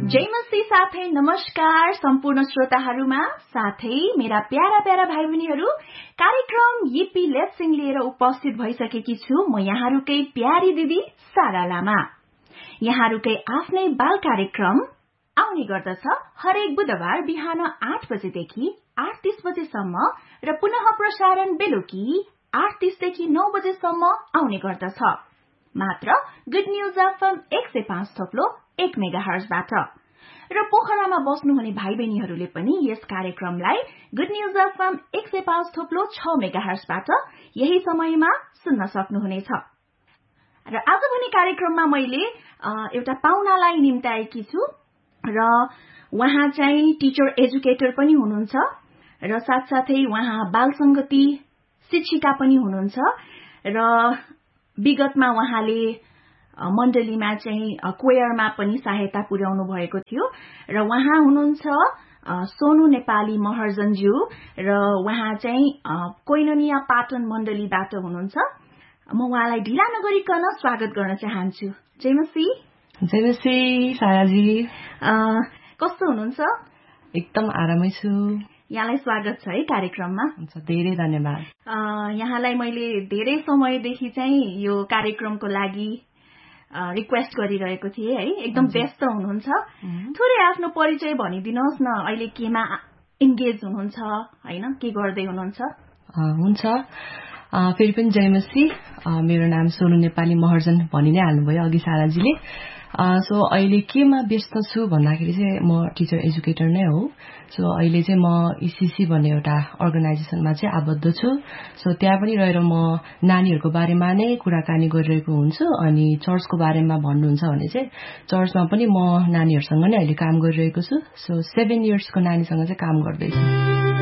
जयमसी साथै नमस्कार सम्पूर्ण श्रोताहरूमा साथै मेरा प्यारा प्यारा भाइ बहिनीहरू कार्यक्रम yippee let's sing लिएर उपस्थित भइसकेकी छु म यहाँहरूकै प्यारी दिदी सारा लामा। यहाँहरूकै आफ्नै बाल कार्यक्रम आउने गर्दछ हरेक बुधबार बिहान 8 बजेदेखि 8:30 बजेसम्म र पुनः प्रसारण बेलुकी 8:30 देखि 9 बजेसम्म आउने गर्दछ। मात्र गुड न्यूज एफएम 105 थोप्लो 1 मेगाहर्जबाट र पोखरामा बस्नुहुने भाइ बहिनीहरूले पनि यस कार्यक्रमलाई गुड न्यूज एफएम 105 थोप्लो 6 मेगाहर्जबाट यही समयमा सुन्न सक्नुहुनेछ। र आज भने कार्यक्रममा मैले एउटा पाहुनालाई निम्ताएकी छु र उहाँ चाहिँ टिचर एजुकेटर पनि हुनुहुन्छ र साथसाथै उहाँ बाल संगति शिक्षिका पनि हुनुहुन्छ र विगतमा उहाँले मण्डलीमा चाहिँ क्वेयरमा पनि सहायता पुर्याउनु भएको थियो र उहाँ हुनुहुन्छ सोनु नेपाली महर्जनज्यू र उहाँ चाहिँ कोइनोनिया पाटन मण्डलीबाट हुनुहुन्छ। म उहाँलाई ढिला नगरिकन स्वागत गर्न चाहन्छु। जयमसी। जयमसी साराजी। कस्तो हुनुहुन्छ? एकदम आरामै छु। यहाँलाई स्वागत छ है कार्यक्रममा। हुन्छ, धेरै धन्यवाद। यहाँलाई मैले धेरै समयदेखि चाहिँ यो कार्यक्रमको लागि रिक्वेस्ट गरिरहेको थिएँ है। एकदम व्यस्त हुनुहुन्छ। थोरै आफ्नो परिचय भनिदिनुहोस् न, अहिले केमा इन्गेज हुनुहुन्छ हैन, के गर्दै हुनुहुन्छ? हुन्छ, फेरि पनि जयमसी। मेरो नाम सोनु नेपाली महर्जन भनि नै हाल्नुभयो अघि साराजीले। सो अहिले केमा व्यस्त छु भन्दाखेरि चाहिँ म टिचर एजुकेटर नै हो। सो अहिले चाहिँ म इसिसी भन्ने एउटा अर्गनाइजेसनमा चाहिँ आबद्ध छु। सो त्यहाँ पनि रहेर म नानीहरूको बारेमा नै कुराकानी गरिरहेको हुन्छु। अनि चर्चको बारेमा भन्नुहुन्छ भने चाहिँ चर्चमा पनि म नानीहरूसँग नै अहिले काम गरिरहेको छु। सो 7 इयर्सको नानीसँग चाहिँ काम गर्दैछु।